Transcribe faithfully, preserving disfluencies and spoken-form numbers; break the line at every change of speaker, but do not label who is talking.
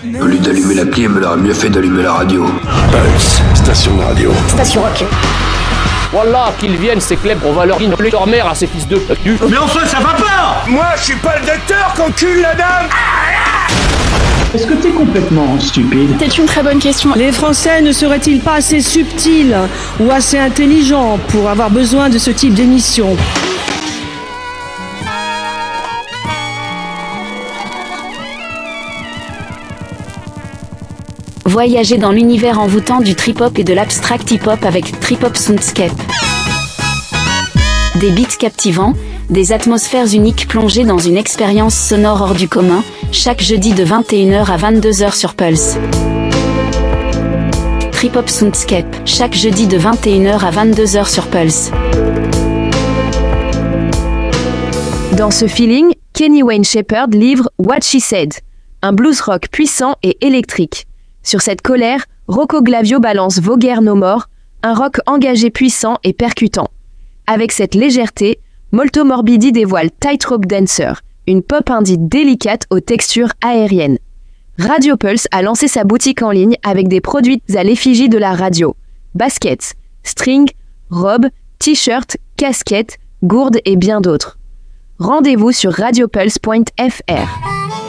Au lieu d'allumer la clim, elle aurait mieux fait d'allumer la radio.
Pulse, station de radio.
Station rock.
Voilà, qu'ils viennent, ces clèbres, on va leur innoler leur mère à ces fils de pute.
Mais enfin, ça va pas! Moi, je suis pas le docteur qu'encule la dame!
Est-ce que t'es complètement stupide?
C'est une très bonne question.
Les Français ne seraient-ils pas assez subtils ou assez intelligents pour avoir besoin de ce type d'émission?
Voyagez dans l'univers envoûtant du trip-hop et de l'abstract hip-hop avec Trip-Hop Soundscape. Des beats captivants, des atmosphères uniques plongées dans une expérience sonore hors du commun, chaque jeudi de vingt et une heures à vingt-deux heures sur Pulse. Trip-Hop Soundscape, chaque jeudi de vingt et une heures à vingt-deux heures sur Pulse.
Dans ce feeling, Kenny Wayne Shepherd livre What She Said, un blues rock puissant et électrique. Sur cette colère, Rocco Glavio balance Voguer No More, un rock engagé puissant et percutant. Avec cette légèreté, Molto Morbidi dévoile Tightrope Dancer, une pop indie délicate aux textures aériennes. Radio Pulse a lancé sa boutique en ligne avec des produits à l'effigie de la radio. Baskets, strings, robes, t-shirts, casquettes, gourdes et bien d'autres. Rendez-vous sur radiopulse point f r.